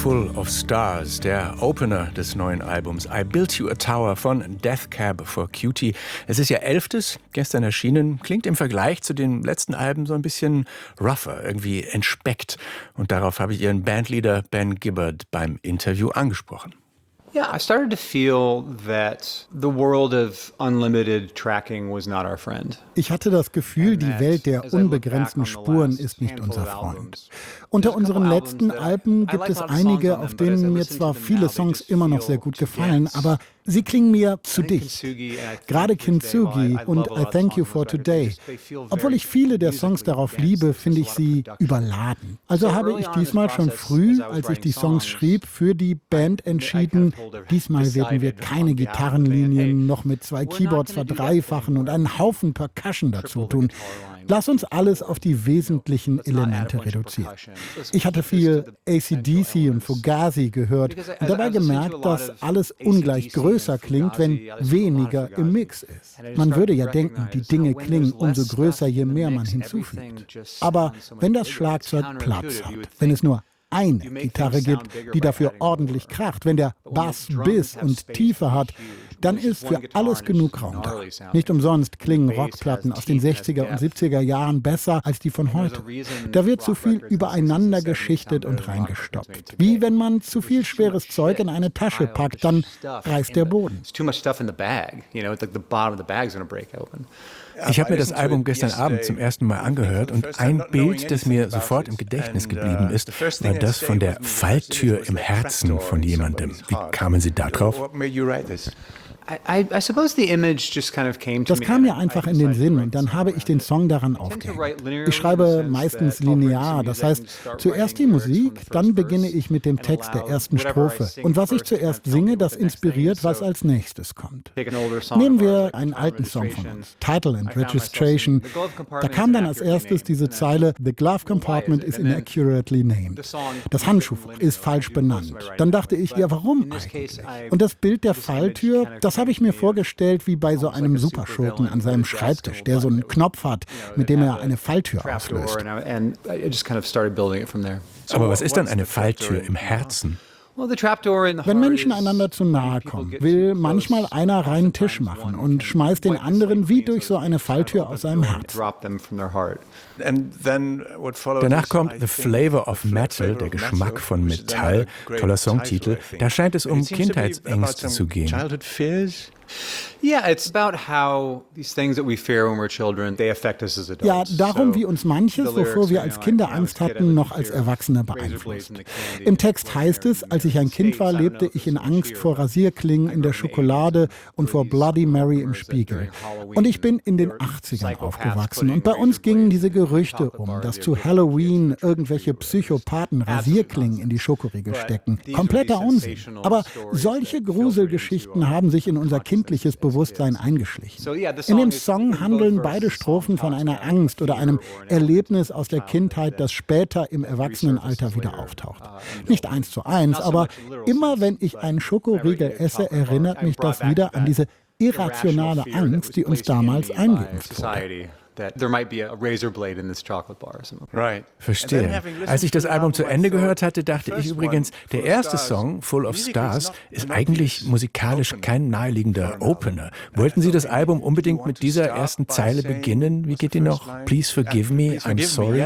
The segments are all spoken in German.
Full of Stars, der Opener des neuen Albums I Built You a Tower von Death Cab for Cutie. Es ist ihr 11., gestern erschienen, klingt im Vergleich zu den letzten Alben so ein bisschen rougher, irgendwie entspeckt. Und darauf habe ich ihren Bandleader Ben Gibbard beim Interview angesprochen. Yeah, I started to feel that the world of unlimited tracking was not our friend. Ich hatte das Gefühl, die Welt der unbegrenzten Spuren ist nicht unser Freund. Unter unseren letzten Alben gibt es einige, auf denen mir zwar viele Songs immer noch sehr gut gefallen, aber sie klingen mir zu dicht. Gerade Kintsugi und I Thank You for Today. Obwohl ich viele der Songs darauf liebe, finde ich sie überladen. Also habe ich diesmal schon früh, als ich die Songs schrieb, für die Band entschieden, diesmal werden wir keine Gitarrenlinien noch mit 2 Keyboards verdreifachen und einen Haufen Percussion dazu tun. Lass uns alles auf die wesentlichen Elemente reduzieren. Ich hatte viel AC/DC und Fugazi gehört und dabei gemerkt, dass alles ungleich größer klingt, wenn weniger im Mix ist. Man würde ja denken, die Dinge klingen umso größer, je mehr man hinzufügt. Aber wenn das Schlagzeug Platz hat, wenn es nur eine Gitarre gibt, die dafür ordentlich kracht, wenn der Bass Biss und Tiefe hat, dann ist für alles genug Raum da. Nicht umsonst klingen Rockplatten aus den 60er und 70er Jahren besser als die von heute. Da wird zu viel übereinander geschichtet und reingestopft. Wie wenn man zu viel schweres Zeug in eine Tasche packt, dann reißt der Boden. Ich habe mir das Album gestern Abend zum ersten Mal angehört und ein Bild, das mir sofort im Gedächtnis geblieben ist, war das von der Falltür im Herzen von jemandem. Wie kamen Sie da drauf? Das kam mir einfach in den Sinn und dann habe ich den Song daran aufgehängt. Ich schreibe meistens linear, das heißt, zuerst die Musik, dann beginne ich mit dem Text der ersten Strophe. Und was ich zuerst singe, das inspiriert, was als nächstes kommt. Nehmen wir einen alten Song von uns, Title and Registration. Da kam dann als erstes diese Zeile, The glove compartment is inaccurately named. Das Handschuhfach ist falsch benannt. Dann dachte ich, ja, warum eigentlich? Und das Bild der Falltür, das habe ich mir vorgestellt wie bei so einem Superschurken an seinem Schreibtisch, der so einen Knopf hat, mit dem er eine Falltür auslöst. Aber was ist dann eine Falltür im Herzen? Wenn Menschen einander zu nahe kommen, will manchmal einer reinen Tisch machen und schmeißt den anderen wie durch so eine Falltür aus seinem Herz. Danach kommt The Flavor of Metal, der Geschmack von Metall, toller Songtitel. Da scheint es um Kindheitsängste zu gehen. Ja, darum, wie uns manches, wovor wir als Kinder Angst hatten, noch als Erwachsene beeinflusst. Im Text heißt es, als ich ein Kind war, lebte ich in Angst vor Rasierklingen in der Schokolade und vor Bloody Mary im Spiegel. Und ich bin in den 80ern aufgewachsen und bei uns gingen diese Gerüchte um, dass zu Halloween irgendwelche Psychopathen Rasierklingen in die Schokoriegel stecken. Kompletter Unsinn. Aber solche Gruselgeschichten haben sich in unser kindliches Bewusstsein eingeschlichen. In dem Song handeln beide Strophen von einer Angst oder einem Erlebnis aus der Kindheit, das später im Erwachsenenalter wieder auftaucht. Nicht 1:1, aber immer wenn ich einen Schokoriegel esse, erinnert mich das wieder an diese irrationale Angst, die uns damals eingeimpft wurde. Verstehe. Als ich das Album zu Ende gehört hatte, dachte ich übrigens, der erste Song, Full of Stars, ist eigentlich musikalisch kein naheliegender Opener. Wollten Sie das Album unbedingt mit dieser ersten Zeile beginnen? Wie geht die noch? Please forgive me, I'm sorry.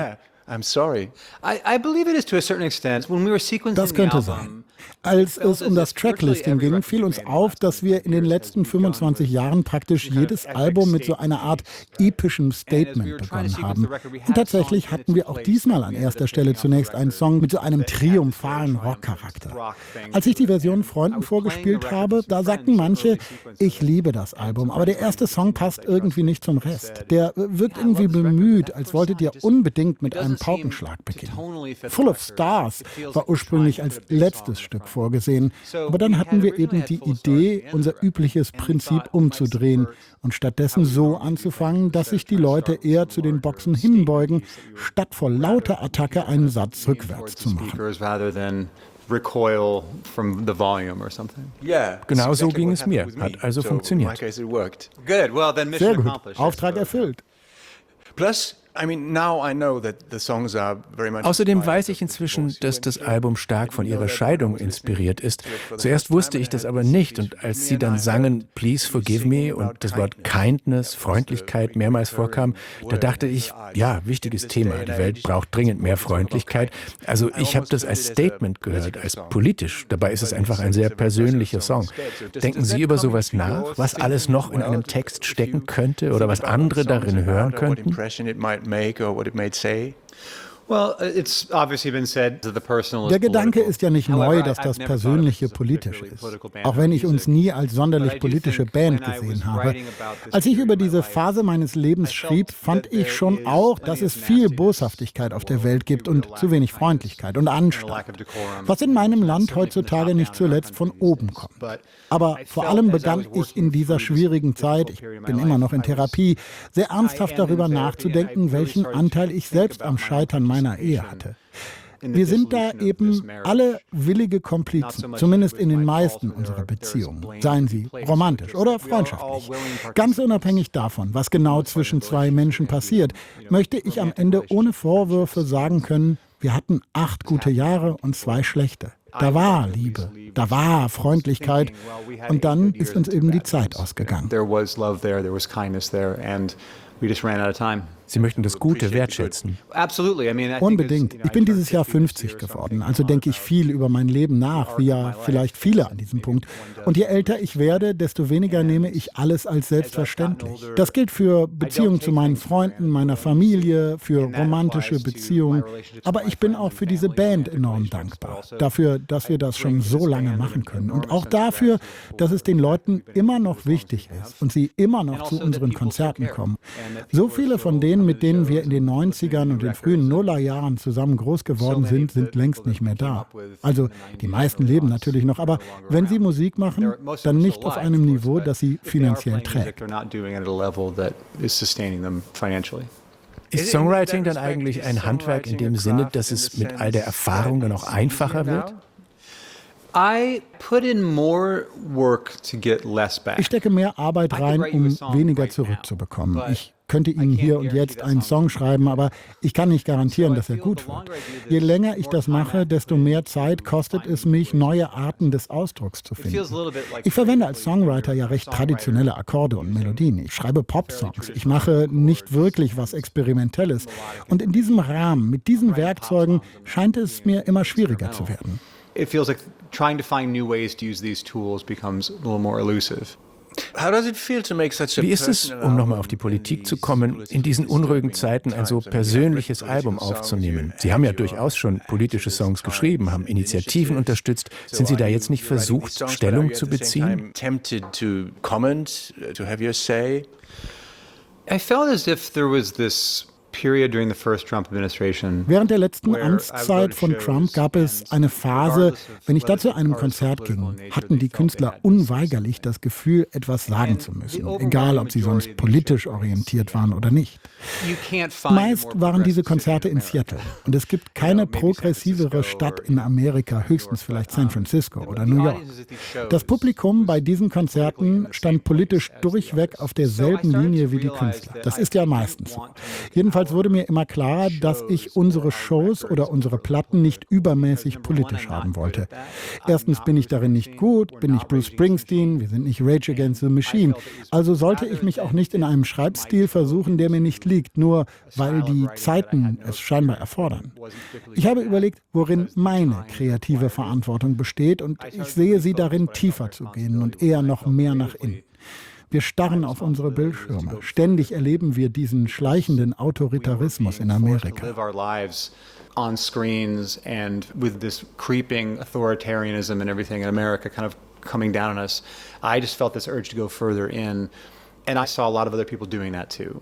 Das könnte sein. Als es um das Tracklisting ging, fiel uns auf, dass wir in den letzten 25 Jahren praktisch jedes Album mit so einer Art epischem Statement begonnen haben. Und tatsächlich hatten wir auch diesmal an erster Stelle zunächst einen Song mit so einem triumphalen Rockcharakter. Als ich die Version Freunden vorgespielt habe, da sagten manche, ich liebe das Album, aber der erste Song passt irgendwie nicht zum Rest. Der wirkt irgendwie bemüht, als wolltet ihr unbedingt mit einem Paukenschlag beginnen. Full of Stars war ursprünglich als letztes Stück vorgesehen, aber dann hatten wir eben die Idee, unser übliches Prinzip umzudrehen und stattdessen so anzufangen, dass sich die Leute eher zu den Boxen hinbeugen, statt vor lauter Attacke einen Satz rückwärts zu machen. Genau so ging es mir, hat also funktioniert. Sehr gut, Auftrag erfüllt. Außerdem weiß ich inzwischen, dass das Album stark von ihrer Scheidung inspiriert ist. Zuerst wusste ich das aber nicht und als sie dann sangen Please Forgive Me und das Wort Kindness, Freundlichkeit mehrmals vorkam, da dachte ich, ja, wichtiges Thema, die Welt braucht dringend mehr Freundlichkeit. Also ich habe das als Statement gehört, als politisch. Dabei ist es einfach ein sehr persönlicher Song. Denken Sie über sowas nach, was alles noch in einem Text stecken könnte oder was andere darin hören könnten? Der Gedanke ist ja nicht neu, dass das Persönliche politisch ist. Auch wenn ich uns nie als sonderlich politische Band gesehen habe. Als ich über diese Phase meines Lebens schrieb, fand ich schon auch, dass es viel Boshaftigkeit auf der Welt gibt und zu wenig Freundlichkeit und Anstand. Was in meinem Land heutzutage nicht zuletzt von oben kommt. Aber vor allem begann ich in dieser schwierigen Zeit, ich bin immer noch in Therapie, sehr ernsthaft darüber nachzudenken, welchen Anteil ich selbst am Scheitern meiner Ehe hatte. Wir sind da eben alle willige Komplizen, zumindest in den meisten unserer Beziehungen, seien sie romantisch oder freundschaftlich. Ganz unabhängig davon, was genau zwischen zwei Menschen passiert, möchte ich am Ende ohne Vorwürfe sagen können, wir hatten 8 gute Jahre und 2 schlechte. Da war Liebe, da war Freundlichkeit und dann ist uns eben die Zeit ausgegangen. Sie möchten das Gute wertschätzen. Unbedingt. Ich bin dieses Jahr 50 geworden, also denke ich viel über mein Leben nach, wie ja vielleicht viele an diesem Punkt. Und je älter ich werde, desto weniger nehme ich alles als selbstverständlich. Das gilt für Beziehungen zu meinen Freunden, meiner Familie, für romantische Beziehungen. Aber ich bin auch für diese Band enorm dankbar. Dafür, dass wir das schon so lange machen können. Und auch dafür, dass es den Leuten immer noch wichtig ist und sie immer noch zu unseren Konzerten kommen. So viele von denen, mit denen wir in den 90ern und den frühen Nullerjahren zusammen groß geworden sind, sind längst nicht mehr da. Also die meisten leben natürlich noch, aber wenn sie Musik machen, dann nicht auf einem Niveau, das sie finanziell trägt. Ist Songwriting dann eigentlich ein Handwerk in dem Sinne, dass es mit all der Erfahrung dann auch einfacher wird? Ich stecke mehr Arbeit rein, um weniger zurückzubekommen. Ich könnte Ihnen hier und jetzt einen Song schreiben, aber ich kann nicht garantieren, dass er gut wird. Je länger ich das mache, desto mehr Zeit kostet es mich, neue Arten des Ausdrucks zu finden. Ich verwende als Songwriter ja recht traditionelle Akkorde und Melodien. Ich schreibe Pop-Songs. Ich mache nicht wirklich was Experimentelles. Und in diesem Rahmen, mit diesen Werkzeugen, scheint es mir immer schwieriger zu werden. It feels like trying to find new ways to use these tools becomes a little more elusive. Wie ist es, um nochmal auf die Politik zu kommen, in diesen unruhigen Zeiten ein so persönliches Album aufzunehmen? Sie haben ja durchaus schon politische Songs geschrieben, haben Initiativen unterstützt. Sind Sie da jetzt nicht versucht, Stellung zu beziehen? I felt as if there was this Während der letzten Amtszeit von Trump gab es eine Phase, wenn ich da zu einem Konzert ging, hatten die Künstler unweigerlich das Gefühl, etwas sagen zu müssen, egal ob sie sonst politisch orientiert waren oder nicht. Meist waren diese Konzerte in Seattle und es gibt keine progressivere Stadt in Amerika, höchstens vielleicht San Francisco oder New York. Das Publikum bei diesen Konzerten stand politisch durchweg auf derselben Linie wie die Künstler. Das ist ja meistens so. Jedenfalls wurde mir immer klarer, dass ich unsere Shows oder unsere Platten nicht übermäßig politisch haben wollte. Erstens bin ich darin nicht gut, bin nicht Bruce Springsteen, wir sind nicht Rage Against the Machine. Also sollte ich mich auch nicht in einem Schreibstil versuchen, der mir nicht liegt, nur weil die Zeiten es scheinbar erfordern. Ich habe überlegt, worin meine kreative Verantwortung besteht und ich sehe sie darin, tiefer zu gehen und eher noch mehr nach innen. Wir starren auf unsere Bildschirme. Ständig erleben wir diesen schleichenden Autoritarismus in Amerika. On screens and with this creeping authoritarianism and everything in America kind of coming down on us, I just felt this urge to go further in, and I saw a lot of other people doing that too.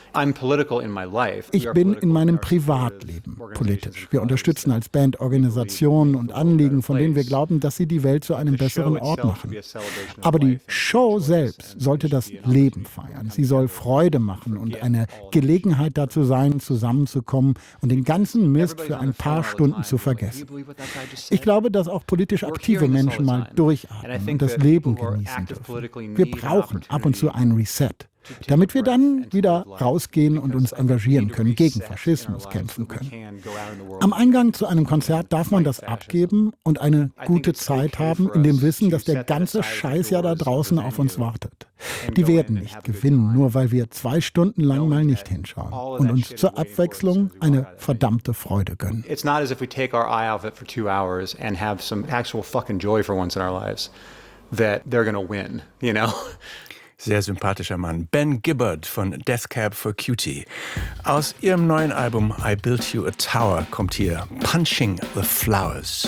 Ich bin in meinem Privatleben politisch. Wir unterstützen als Band Organisationen und Anliegen, von denen wir glauben, dass sie die Welt zu einem besseren Ort machen. Aber die Show selbst sollte das Leben feiern. Sie soll Freude machen und eine Gelegenheit dazu sein, zusammenzukommen und den ganzen Mist für ein paar Stunden zu vergessen. Ich glaube, dass auch politisch aktive Menschen mal durchatmen und das Leben genießen dürfen. Wir brauchen ab und zu ein Reset. damit wir dann wieder rausgehen und uns engagieren können, gegen Faschismus kämpfen können. Am Eingang zu einem Konzert darf man das abgeben und eine gute Zeit haben, in dem Wissen, dass der ganze Scheiß ja da draußen auf uns wartet. Die werden nicht gewinnen, nur weil wir 2 Stunden lang mal nicht hinschauen und uns zur Abwechslung eine verdammte Freude gönnen. It's not as if we take our eye off it for 2 hours and have some actual fucking joy for once in our lives that they're gonna win, you know? Sehr sympathischer Mann. Ben Gibbard von Death Cab for Cutie. Aus ihrem neuen Album I Built You a Tower kommt hier Punching the Flowers.